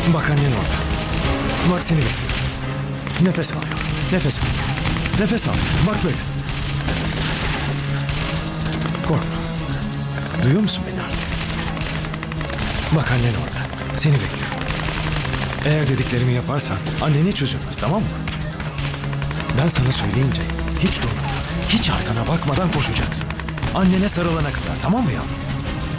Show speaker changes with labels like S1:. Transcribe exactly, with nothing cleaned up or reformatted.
S1: Bak annen orada. Bak seni bekliyor. Nefes al. Nefes al. Nefes al. Bak böyle. Korkma. Duyuyor musun beni artık? Bak annen orada. Seni bekliyor. Eğer dediklerimi yaparsan annen hiç üzülmez, tamam mı? Ben sana söyleyince hiç durmadan, hiç arkana bakmadan koşacaksın. Annene sarılana kadar, tamam mı yavrum?